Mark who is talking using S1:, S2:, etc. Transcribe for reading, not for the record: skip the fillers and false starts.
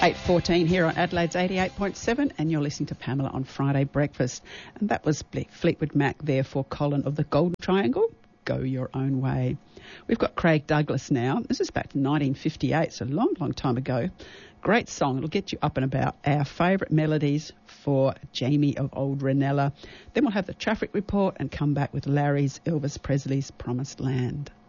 S1: 8:14 here on Adelaide's 88.7, and you're listening to Pamela on Friday Breakfast. And that was Fleetwood Mac there for Colin of the Golden Triangle, Go Your Own Way. We've got Craig Douglas now. This is back to 1958, so a long, long time ago. Great song. It'll get you up and about. Our favourite melodies for Jamie of Old Ranella. Then we'll have the traffic report and come back with Larry's Elvis Presley's Promised Land.